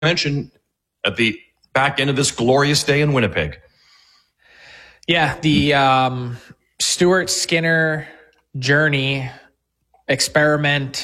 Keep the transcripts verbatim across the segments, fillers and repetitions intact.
mentioned at the back end of this glorious day in Winnipeg. Yeah, the um, Stuart Skinner journey, experiment,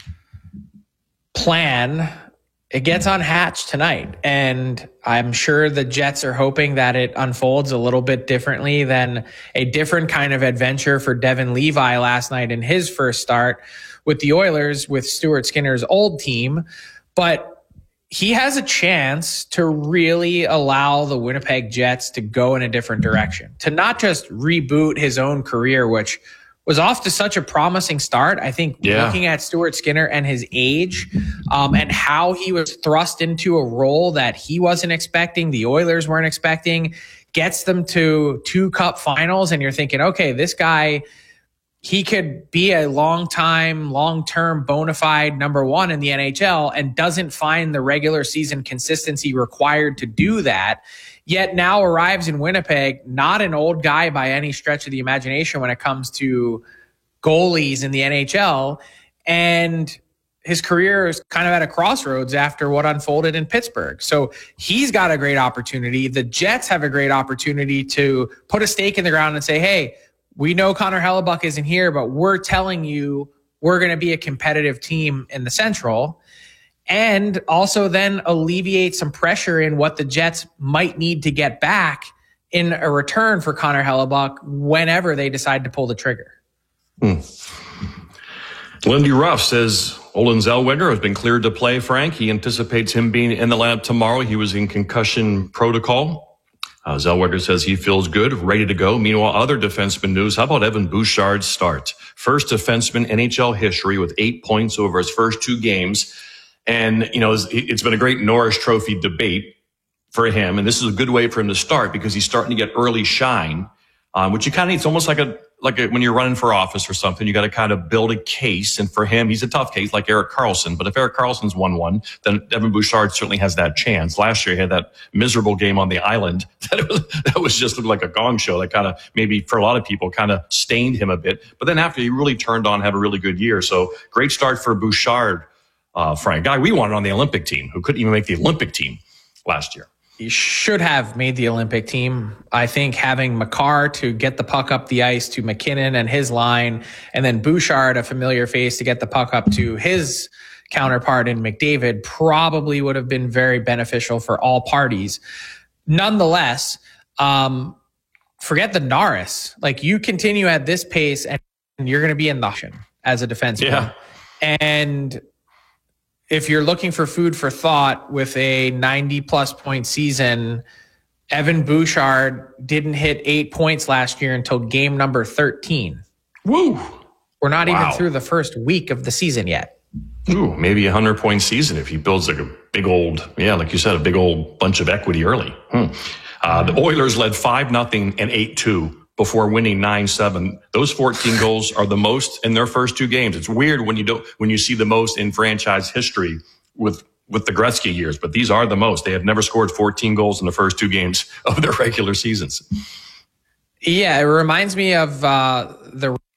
plan, it gets unhatched tonight. And I'm sure the Jets are hoping that it unfolds a little bit differently than a different kind of adventure for Devin Levi last night in his first start with the Oilers with Stuart Skinner's old team. But he has a chance to really allow the Winnipeg Jets to go in a different direction, to not just reboot his own career, which was off to such a promising start. I think yeah. looking at Stuart Skinner and his age um, and how he was thrust into a role that he wasn't expecting, the Oilers weren't expecting, gets them to two cup finals. And you're thinking, okay, this guy, he could be a long-time, long-term bona fide number one in the N H L and doesn't find the regular season consistency required to do that, yet now arrives in Winnipeg, not an old guy by any stretch of the imagination when it comes to goalies in the N H L. And his career is kind of at a crossroads after what unfolded in Pittsburgh. So he's got a great opportunity. The Jets have a great opportunity to put a stake in the ground and say, hey, we know Connor Hellebuyck isn't here, but we're telling you we're going to be a competitive team in the Central, and also then alleviate some pressure in what the Jets might need to get back in a return for Connor Hellebuyck whenever they decide to pull the trigger. Hmm. Lindy Ruff says Olen Zellweger has been cleared to play, Frank. He anticipates him being in the lineup tomorrow. He was in concussion protocol. Uh, Zellweger says he feels good, ready to go. Meanwhile, other defenseman news. How about Evan Bouchard's start? First defenseman N H L history with eight points over his first two games. And, you know, it's, it's been a great Norris Trophy debate for him. And this is a good way for him to start because he's starting to get early shine, um, which you kind of need. It's almost like a, like a, when you're running for office or something, you got to kind of build a case. And for him, he's a tough case like Erik Karlsson. But if Erik Karlsson's won one, then Evan Bouchard certainly has that chance. Last year, he had that miserable game on the island that, was, that was just like a gong show that kind of maybe for a lot of people kind of stained him a bit. But then after he really turned on, had a really good year. So great start for Bouchard, uh, Frank. Guy we wanted on the Olympic team who couldn't even make the Olympic team last year. He should have made the Olympic team. I think having Makar to get the puck up the ice to McKinnon and his line, and then Bouchard, a familiar face, to get the puck up to his counterpart in McDavid probably would have been very beneficial for all parties. Nonetheless, um, forget the Norris. Like, you continue at this pace and you're going to be in the auction as a defenseman. Yeah. And if you're looking for food for thought with a ninety plus point season, Evan Bouchard didn't hit eight points last year until game number thirteen. Woo! We're not wow. even through the first week of the season yet. Ooh, maybe a hundred point season if he builds like a big old, yeah, like you said, a big old bunch of equity early. Hmm. Uh, the Oilers led five nothing and eight two. Before winning nine seven. Those fourteen goals are the most in their first two games. It's weird when you don't, when you see the most in franchise history with, with the Gretzky years, but these are the most. They have never scored fourteen goals in the first two games of their regular seasons. Yeah, it reminds me of uh, the